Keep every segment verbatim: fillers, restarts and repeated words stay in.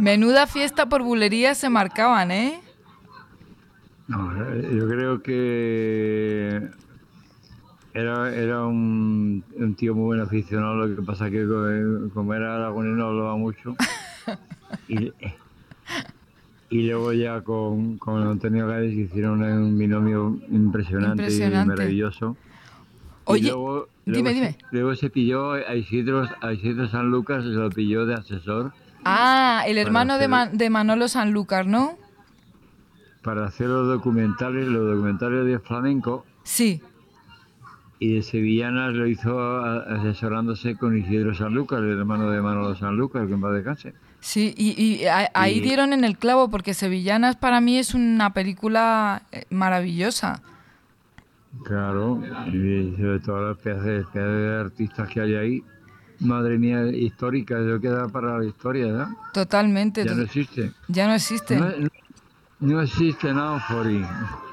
Menuda fiesta por bulerías se marcaban, ¿eh? No, yo creo que era, era un, un tío muy buen aficionado, lo que pasa que como era aragonés no hablaba mucho. Y, y luego ya con, con Antonio Gades hicieron un binomio impresionante, Impresionante. y maravilloso. Oye, y luego, dime, luego, dime. Se, luego se pilló a Isidro, a Isidro Sanlúcar, se lo pilló de asesor. Ah, el hermano hacer, de, Man, de Manolo Sanlúcar, ¿no? Para hacer los documentales, los documentales de flamenco. Sí. Y de sevillanas lo hizo asesorándose con Isidro Sanlúcar, el hermano de Manolo Sanlúcar, que en paz descanse. Sí, y, y ahí y... dieron en el clavo, porque Sevillanas para mí es una película maravillosa. Claro, y sobre todo las piezas de, de artistas que hay ahí. Madre mía, histórica, eso queda para la historia, ¿verdad? Totalmente. Ya to- no existe. Ya no existen. No, no, no existe nada por ahí.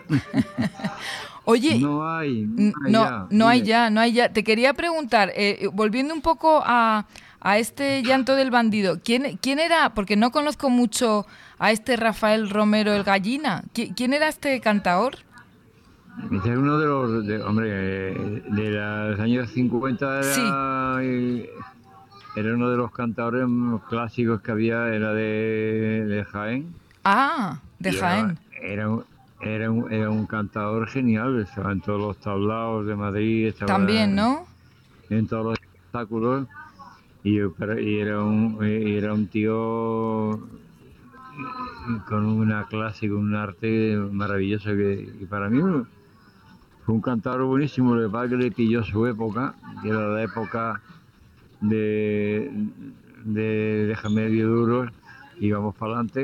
Oye, no hay, no hay no, ya. No hay ya, no hay ya. Te quería preguntar, eh, volviendo un poco a, a este Llanto del Bandido, ¿quién, ¿quién era? Porque no conozco mucho a este Rafael Romero el Gallina. ¿Qui- ¿Quién era este cantaor? Es uno de los, de, hombre, de los años cincuenta era, sí. era uno de los cantadores clásicos que había, era de, de Jaén. Ah, de Jaén. Era, era, era, un, era un cantador genial, estaba en todos los tablaos de Madrid. Estaba también, ¿no? En todos los espectáculos. Y, y era, un, era un tío con una clase, con un arte maravilloso que, que para mí fue un cantador buenísimo. Lo que pasa es que le pilló su época, que era la época de, de Déjame medio duros y vamos para adelante.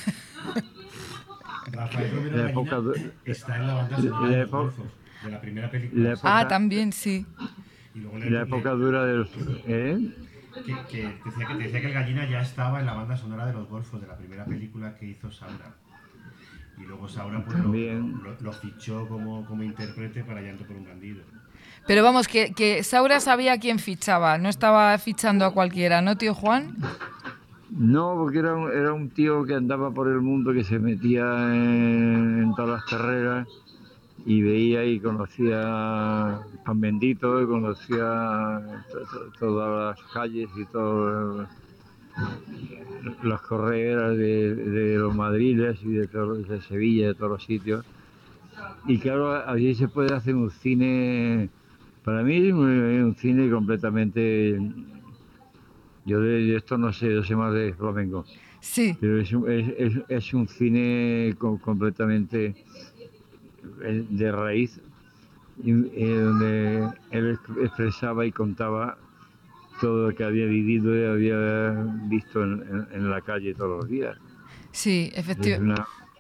Rafael Romero la época, está en la banda sonora de los Golfos, de la primera película. La época, ah, también, sí. Y luego le, la época le, dura de los... ¿eh? Que, que, decía que te decía que el Gallina ya estaba en la banda sonora de los Golfos, de la primera película que hizo Saura. Y luego Saura pues, lo, lo, lo fichó como, como intérprete para Llanto por un Bandido. Pero vamos, que, que Saura sabía a quién fichaba, no estaba fichando a cualquiera, ¿no, tío Juan? No, porque era un, era un tío que andaba por el mundo, que se metía en, en todas las carreras y veía y conocía Pan Bendito, y conocía to, to, todas las calles y todas las correras de, de los madriles y de, todo, de Sevilla, de todos los sitios. Y claro, allí se puede hacer un cine, para mí es un cine completamente... Yo de esto no sé, yo sé más de flamenco. Sí. Pero es un, es, es, es un cine con, completamente de raíz, eh, donde él expresaba y contaba todo lo que había vivido y había visto en, en, en la calle todos los días. Sí, efectivamente.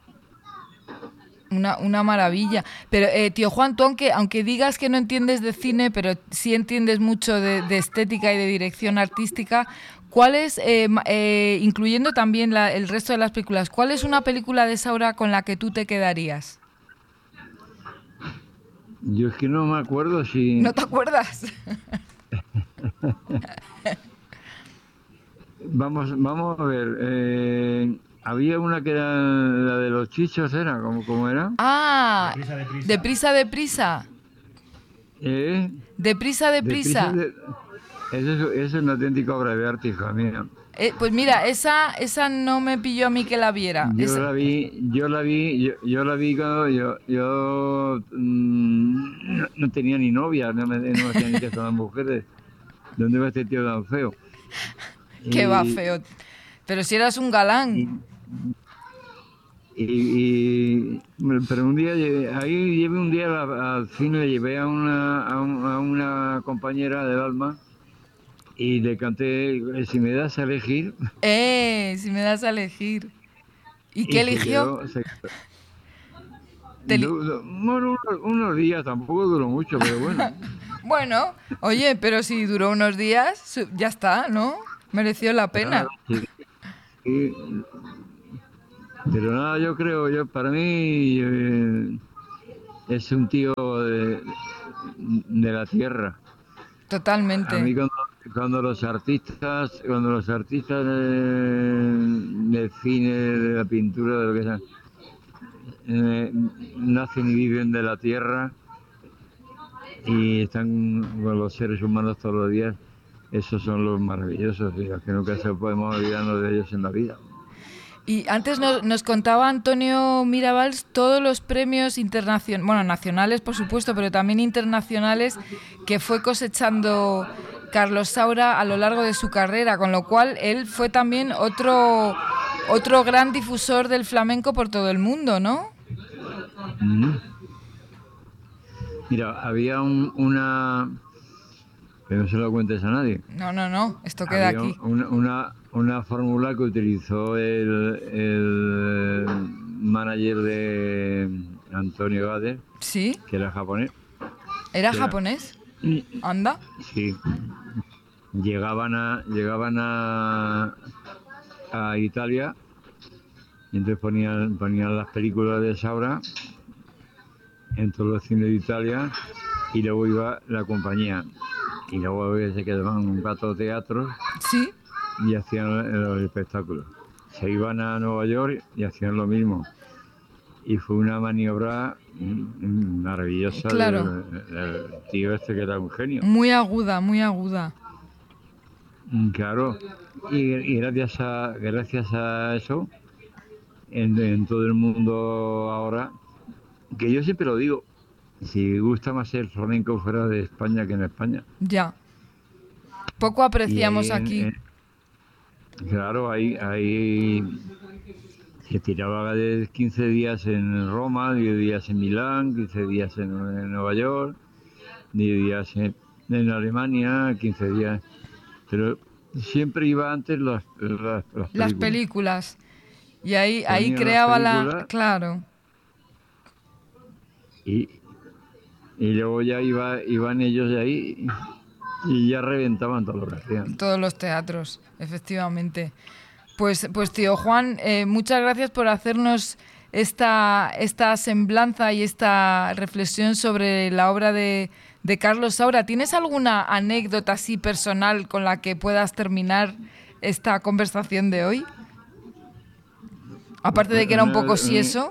Una, una maravilla. Pero, eh, tío Juan, tú aunque, aunque digas que no entiendes de cine, pero sí entiendes mucho de, de estética y de dirección artística, ¿cuál es, eh, eh, incluyendo también la, el resto de las películas, cuál es una película de Saura con la que tú te quedarías? Yo es que no me acuerdo si... ¿No te acuerdas? vamos, vamos a ver... Eh... Había una que era la de los chichos, ¿era? ¿Cómo, cómo era? Ah, deprisa, deprisa. ¿Eh? Deprisa, deprisa. De, eso, es, eso es una auténtica obra de arte, hija mía. Eh, pues mira, esa esa no me pilló a mí que la viera. Yo esa... la vi, yo la vi, yo, yo la vi cuando yo, yo mmm, no, no tenía ni novia, no me, no me hacía ni caso a las mujeres. ¿Dónde va este tío tan feo? Qué y, va feo. Pero si eras un galán. Y, Y, y, pero un día ahí llevé un día al cine, le llevé a una a, un, a una compañera del alma y le canté Si me das a elegir. Eh, si me das a elegir. ¿Y, ¿Y qué eligió? Se quedó, se... du, du, bueno, unos, unos días, tampoco duró mucho, pero bueno. Bueno, oye, pero si duró unos días, ya está, ¿no? Mereció la pena. Claro, sí, sí. Pero nada, yo creo, yo para mí eh, es un tío de, de la tierra. Totalmente. A mí cuando, cuando los artistas, cuando los artistas del de cine, de la pintura, de lo que sea, eh, nacen y viven de la tierra y están con los seres humanos todos los días, esos son los maravillosos, y los que nunca se podemos olvidarnos de ellos en la vida. Y antes nos, nos contaba Antonio Mirabals todos los premios internacionales, bueno, nacionales por supuesto, pero también internacionales que fue cosechando Carlos Saura a lo largo de su carrera, con lo cual él fue también otro, otro gran difusor del flamenco por todo el mundo, ¿no? Mm-hmm. Mira, había un, una... que no se lo cuentes a nadie. No, no, no, esto queda había aquí. Una, una, una fórmula que utilizó el, el manager de Antonio Gade, ¿sí? Que era japonés. ¿Era que japonés? Era... ¿Anda? Sí. Llegaban a llegaban a, a Italia y entonces ponían, ponían las películas de Saura en todos los cines de Italia y luego iba la compañía. Y luego se quedaban un rato de teatro, ¿sí? Y hacían los espectáculos. Se iban a Nueva York y hacían lo mismo. Y fue una maniobra maravillosa, claro, del, del tío este que era un genio. Muy aguda, muy aguda. Claro, y, y gracias a gracias a eso, en, en todo el mundo ahora, que yo siempre lo digo, si gusta más el flamenco fuera de España que en España. Ya. Poco apreciamos en, aquí. En, claro, ahí, ahí se tiraba de quince días en Roma, diez días en Milán, quince días en, en Nueva York, diez días en, en Alemania, quince días. Pero siempre iba antes las, las, las películas. Las películas. Y ahí, ahí creaba la... Claro. Y... Y luego ya iba, iban ellos de ahí y ya reventaban todo lo que hacían. Todos los teatros, efectivamente. Pues, pues tío Juan, eh, muchas gracias por hacernos esta, esta semblanza y esta reflexión sobre la obra de, de Carlos Saura. ¿Tienes alguna anécdota así personal con la que puedas terminar esta conversación de hoy? Aparte de que era un poco sieso.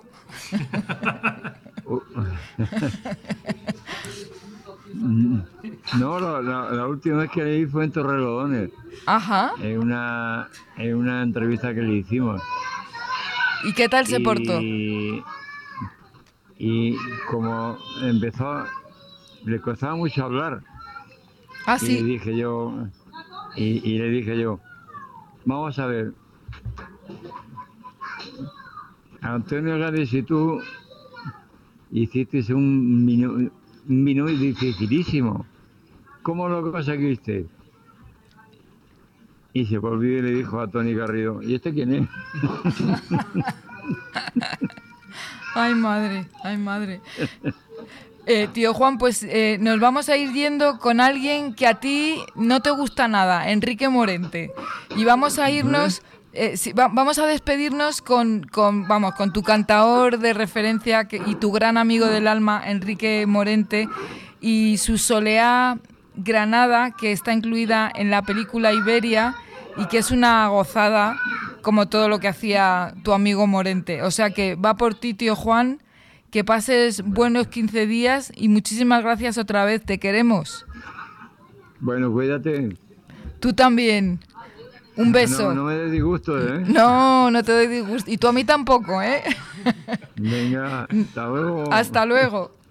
No, la, la, la última vez que leí fue en Torrelodones. Ajá. En una, en una entrevista que le hicimos. ¿Y qué tal se y, portó? Y como empezó, le costaba mucho hablar. Ah, y sí. Le dije yo, y, y le dije yo, vamos a ver, Antonio Gade, si tú hiciste un vino, un vino dificilísimo, ¿cómo lo conseguiste? Y se volvió y le dijo a Tony Garrido, ¿y este quién es? Ay, madre, ay, madre. Eh, tío Juan, pues eh, nos vamos a ir yendo con alguien que a ti no te gusta nada, Enrique Morente. Y vamos a irnos... Eh, sí, va, vamos a despedirnos con, con, vamos, con tu cantaor de referencia que, y tu gran amigo del alma, Enrique Morente, y su Soleá Granada, que está incluida en la película Iberia y que es una gozada, como todo lo que hacía tu amigo Morente. O sea que va por ti, tío Juan, que pases buenos quince días y muchísimas gracias otra vez, te queremos. Bueno, cuídate. Tú también. Un beso. No, no me des disgusto, ¿eh? No, no te doy disgusto. Y tú a mí tampoco, ¿eh? Venga, hasta luego. Hasta luego.